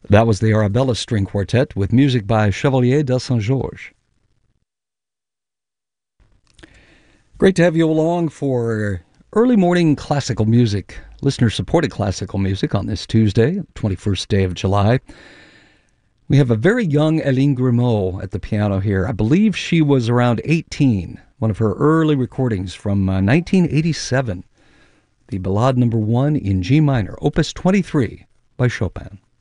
That was the Arabella String Quartet with music by Chevalier de Saint-Georges. Great to have you along for early morning classical music, listener-supported classical music on this Tuesday, 21st day of July. We have a very young Hélène Grimaud at the piano here. I believe she was around 18, one of her early recordings from 1987. The Ballade No. 1 in G minor, Opus 23 by Chopin.